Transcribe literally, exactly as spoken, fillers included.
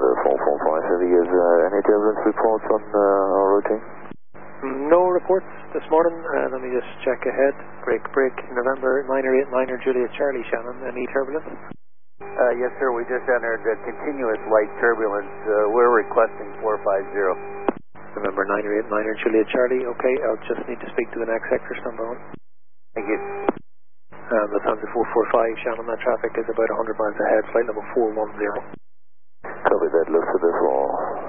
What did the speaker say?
Thunder four four five Heavy, is uh, any turbulence reports on uh, our routing? No reports this morning. Uh, let me just check ahead. Break, break, November niner eight niner Juliet Charlie, Shannon. Any turbulence? Uh, yes, sir. We just entered uh, continuous light turbulence. Uh, we're requesting four five zero. November niner eight niner Juliet Charlie. Okay, I'll just need to speak to the next sector, number one. Thank you. Um, Lufthansa four four five, Shannon, that traffic is about one hundred miles ahead, flight level four one zero. Copy that, Lufthansa four.